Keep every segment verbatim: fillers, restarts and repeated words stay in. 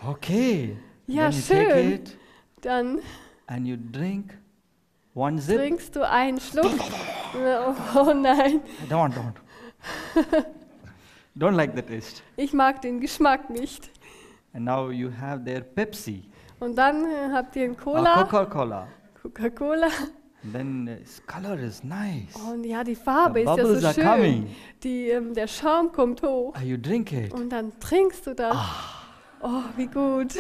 Okay. Ja, Then you take schön. it Dann and you drink one zip. trinkst du einen Schluck. Oh, oh nein, Don't, don't. Don't like the taste. ich mag den Geschmack nicht. And now you have their Pepsi, Und dann äh, habt ihr einen or Cola, Coca-Cola. Coca-Cola. And then uh, its color is nice. Und ja, die Farbe The ist ja bubbles so are schön. coming. Die, ähm, der Schaum kommt hoch. Uh, you drink it. Und dann trinkst du das. Oh, wie gut.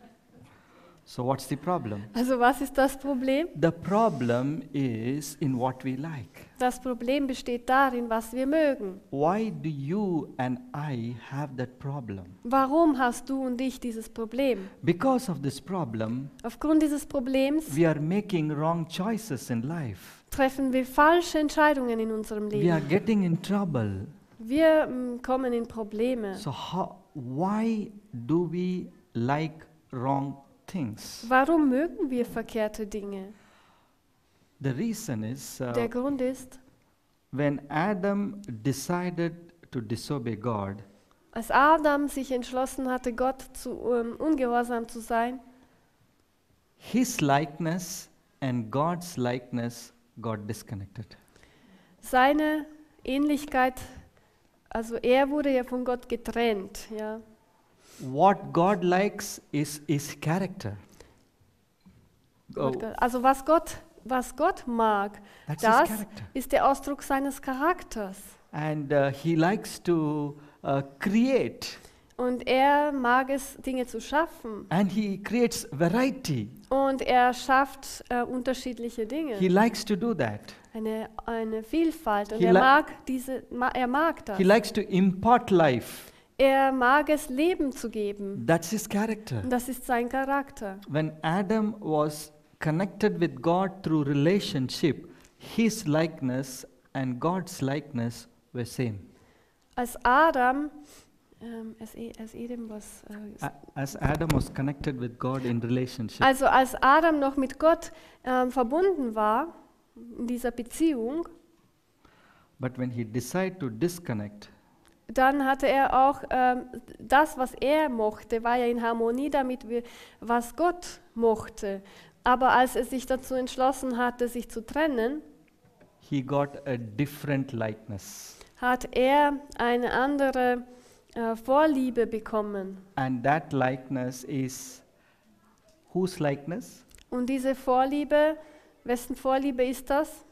So what's the problem? Also was ist das Problem? The problem is in what we like. Das Problem besteht darin, was wir mögen. Why do you and I have that problem? Warum hast du und ich dieses Problem? Because of this problem, Aufgrund dieses Problems we are making wrong choices in life. treffen wir falsche Entscheidungen in unserem We are Leben. getting in trouble. Wir mm, kommen in Probleme. So how, why do we like wrong things? Warum mögen wir verkehrte Dinge? The reason is uh, Der Grund ist, when Adam decided to disobey God, als Adam sich entschlossen hatte, Gott zu ähm, ungehorsam zu sein, his likeness and God's likeness got disconnected. seine Ähnlichkeit, also er wurde ja von Gott getrennt. Ja. What God likes is his character. Oh, Also was Gott, was Gott mag, that's his das character. ist der Ausdruck seines Charakters. And uh, he likes to uh, create. Und er mag es, Dinge zu schaffen. And he creates variety. Und er schafft äh, unterschiedliche Dinge. He likes to do that. Eine, eine Vielfalt. Und He er li- mag, diese, ma, er mag das. He likes to impart life. Er mag es, Leben zu geben. That's his character. Und das ist sein Charakter. When Adam was connected with God through relationship, his likeness and God's likeness were same. Als Adam, ähm, as, E- as Adam was, äh, A- As Adam was connected with God in relationship, also als Adam noch mit Gott ähm, verbunden war, in dieser Beziehung, but when he decided to disconnect, dann hatte er auch ähm, das, was er mochte, war ja in Harmonie damit, wie- was Gott mochte. Aber als er sich dazu entschlossen hatte, sich zu trennen, he got a different likeness. hat er eine andere äh, Vorliebe bekommen. And that likeness is whose likeness? Und diese Vorliebe, wessen Vorliebe ist das?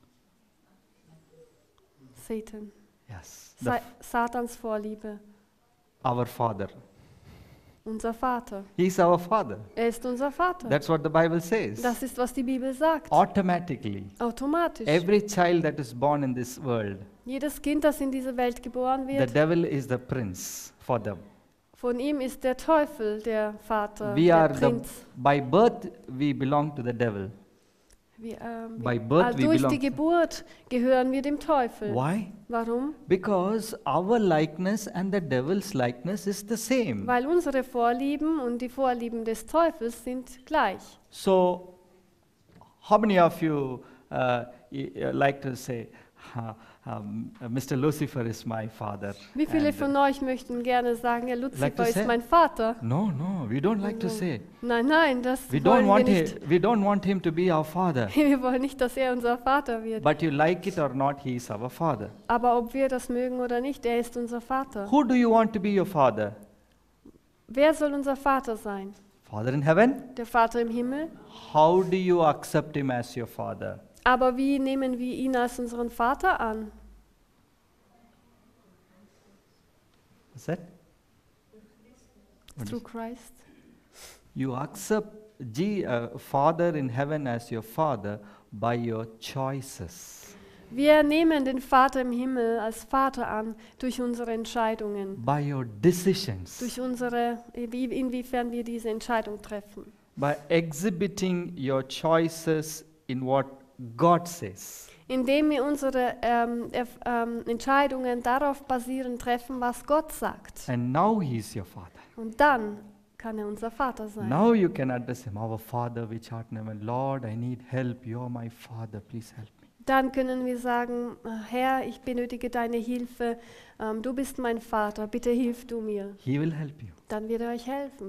Satan. Yes. The Sa f- Satans Vorliebe. our Father. Unser Vater. He is our Father. Er ist unser Vater. That's what the Bible says. Das ist, was die Bibel sagt. Automatically, Automatisch. every child that is born in this world, Jedes Kind, das in diese Welt geboren the wird, devil is the prince for them. von ihm ist der Teufel der Vater, We der are the, Prinz. by birth, we belong to the devil. Wir, ähm, by wir, birth ah, we durch belong die to- Geburt gehören wir dem Teufel. Why? Warum? Because our likeness and the devil's likeness is the same. Weil unsere Vorlieben und die Vorlieben des Teufels sind gleich. So, how many of you uh, y- uh, like to say, uh, um, uh, Mister Lucifer is my father? Wie viele And, uh, von euch möchten gerne sagen, ja, Like Luzifer to say? ist mein Vater? No, no, we don't like to Also, say. Nein, nein, das We don't wollen wir want nicht. him, we don't want him to be our father. Wir wollen nicht, dass er unser Vater wird. But you like it or not, he is our father. Aber ob wir das mögen oder nicht, er ist unser Vater. Who do you want to be your father? Wer soll unser Vater sein? Father in heaven? Der Vater im Himmel? How do you accept him as your father? Aber wie nehmen wir ihn als unseren Vater an? Is that? What Through is- Christ. You accept G, uh, Father in heaven as your father by your choices, Wir nehmen den Vater im Himmel als Vater an durch unsere Entscheidungen, by your decisions, durch unsere, wie, inwiefern wir diese Entscheidung treffen. by exhibiting your choices in what God says. Indem wir unsere ähm, erf- ähm, Entscheidungen darauf basieren treffen, was Gott sagt. And now he is your father. Und dann kann er unser Vater sein. Now you can address him, our Father which art in heaven. Lord, I need help. You are my Father. Please help me. Dann können wir sagen, Herr, ich benötige deine Hilfe. Ähm, du bist mein Vater. Bitte hilf du mir. He will help you. Dann wird er euch helfen.